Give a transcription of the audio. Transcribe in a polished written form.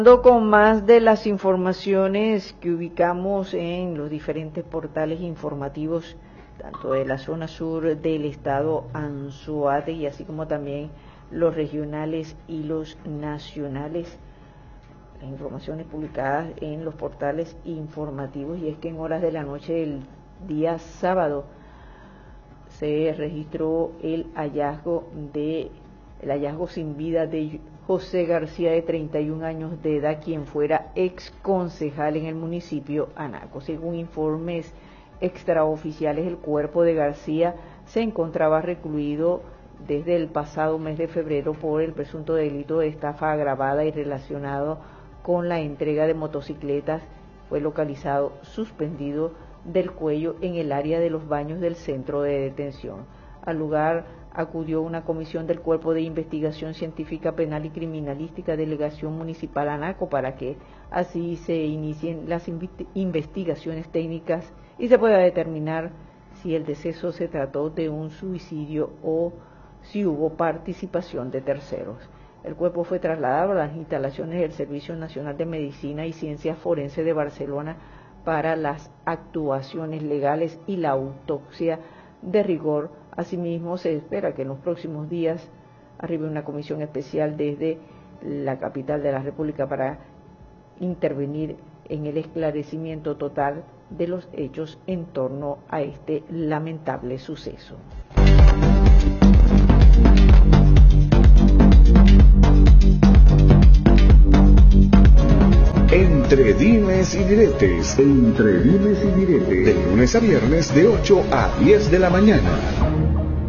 Con más de las informaciones que ubicamos en los diferentes portales informativos, tanto de la zona sur del estado Anzoátegui, así como también los regionales y los nacionales, las informaciones publicadas en los portales informativos, y es que en horas de la noche del día sábado se registró el hallazgo sin vida de José García, de 31 años de edad, quien fuera ex concejal en el municipio Anaco. Según informes extraoficiales, el cuerpo de García se encontraba recluido desde el pasado mes de febrero por el presunto delito de estafa agravada y relacionado con la entrega de motocicletas. Fue localizado suspendido del cuello en el área de los baños del centro de detención. Al lugar acudió una comisión del Cuerpo de Investigación Científica Penal y Criminalística, Delegación Municipal Anaco, para que así se inicien las investigaciones técnicas y se pueda determinar si el deceso se trató de un suicidio o si hubo participación de terceros. El cuerpo fue trasladado a las instalaciones del Servicio Nacional de Medicina y Ciencias Forenses de Barcelona para las actuaciones legales y la autopsia de rigor. Asimismo, se espera que en los próximos días arribe una comisión especial desde la capital de la República para intervenir en el esclarecimiento total de los hechos en torno a este lamentable suceso. Entre dimes y diretes. De lunes a viernes de 8 a 10 de la mañana.